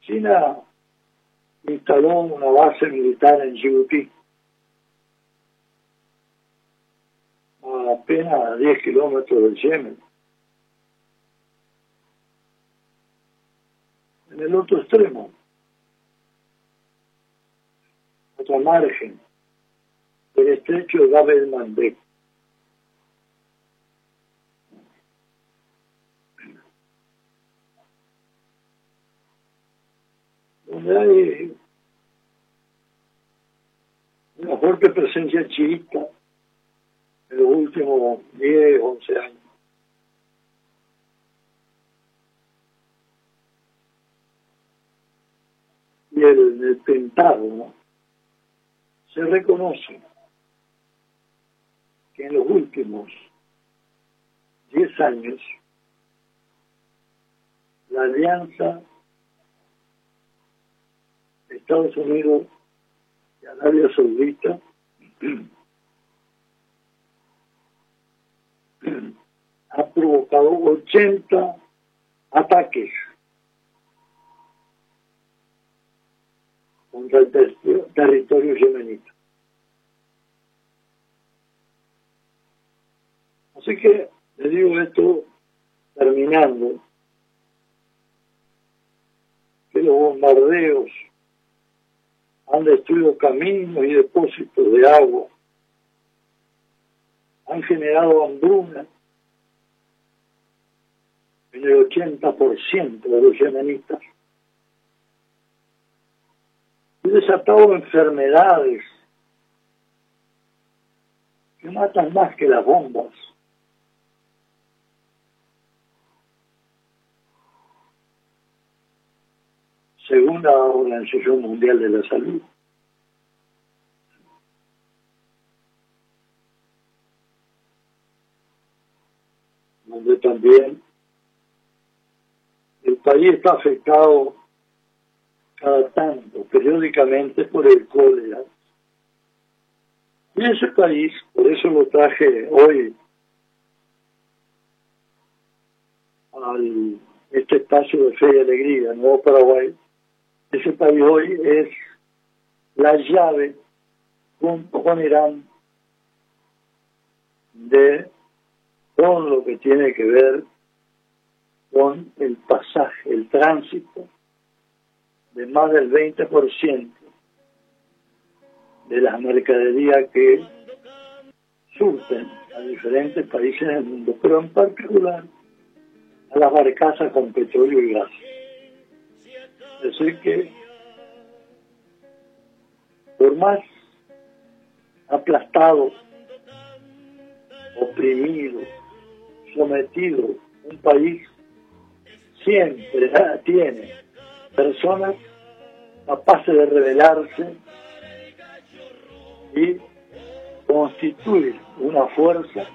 China instaló una base militar en Djibouti, a apenas 10 kilómetros del Yemen. En el otro extremo, otra margen del estrecho de Bab el-Mandeb. Donde hay una fuerte presencia chiita en los últimos 10, 11 años. Y el Pentágono se reconoce que en los últimos 10 años la alianza de Estados Unidos y Arabia Saudita ha provocado 80 ataques contra el territorio yemenita. Así que le digo esto terminando, que los bombardeos han destruido caminos y depósitos de agua, han generado hambruna en el 80% de los yemenitas, y desatado enfermedades que matan más que las bombas. Según la Organización Mundial de la Salud. Donde también el país está afectado cada tanto, periódicamente, por el cólera. Y ese país, por eso lo traje hoy este espacio de fe y alegría, Nuevo Paraguay. Ese país hoy es la llave, junto con Irán, de todo lo que tiene que ver con el pasaje, el tránsito de más del 20% de las mercaderías que surten a diferentes países del mundo, pero en particular a las barcazas con petróleo y gas. Es decir que, por más aplastado, oprimido, sometido un país, siempre tiene personas capaces de rebelarse y constituir una fuerza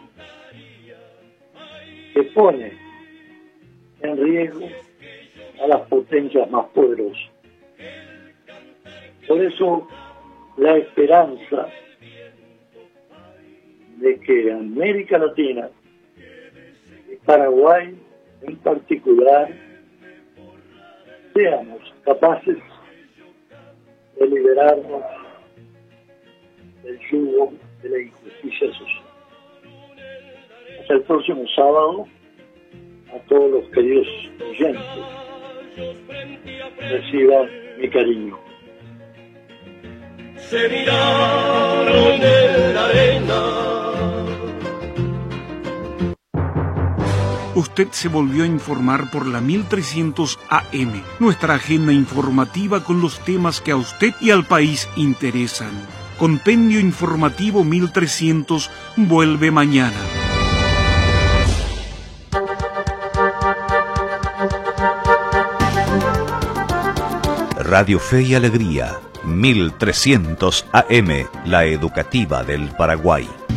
que pone en riesgo a las potencias más poderosas. Por eso la esperanza de que América Latina y Paraguay en particular seamos capaces de liberarnos del yugo de la injusticia social. Hasta el próximo sábado, a todos los queridos oyentes, reciban mi cariño. Se miraron en la arena. Usted se volvió a informar por la 1300 AM, nuestra agenda informativa con los temas que a usted y al país interesan. Compendio Informativo 1300 vuelve mañana. Radio Fe y Alegría, 1300 AM, la educativa del Paraguay.